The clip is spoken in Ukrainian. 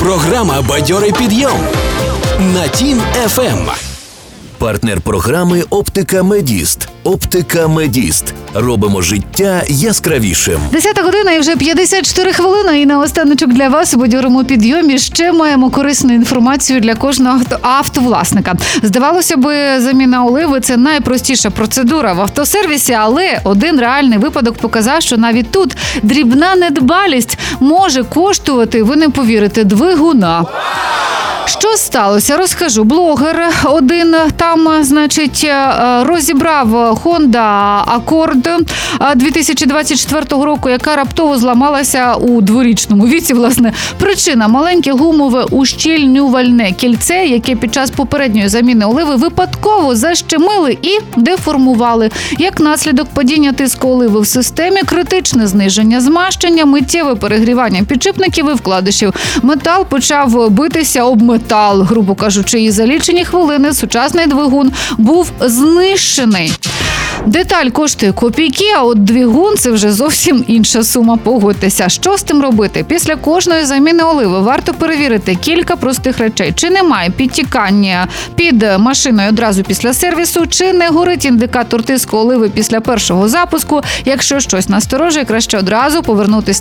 Програма «Бадьорий підйом» на Тім ФМ. Партнер програми «Оптика Медіст». «Оптика Медіст». Робимо життя яскравішим. 10 година і вже 54 хвилини. І наостаночок для вас у «Бадьорому підйомі» ще маємо корисну інформацію для кожного автовласника. Здавалося би, заміна оливи – це найпростіша процедура в автосервісі, але один реальний випадок показав, що навіть тут дрібна недбалість може коштувати, ви не повірите, двигуна. Що сталося? Розкажу. Блогер один там, розібрав Honda Accord 2024 року, яка раптово зламалася у дворічному віці, власне. Причина – маленьке гумове ущільнювальне кільце, яке під час попередньої заміни оливи випадково защемили і деформували. Як наслідок падіння тиску оливи в системі, критичне зниження змащення, миттєве перегрівання підшипників і вкладишів. Метал почав битися об метал, грубо кажучи, і за лічені хвилини сучасний двигун був знищений. Деталь коштує копійки, а от двигун – це вже зовсім інша сума, погодьтеся. Що з тим робити? Після кожної заміни оливи варто перевірити кілька простих речей. Чи немає підтікання під машиною одразу після сервісу, чи не горить індикатор тиску оливи після першого запуску. Якщо щось насторожує, краще одразу повернутися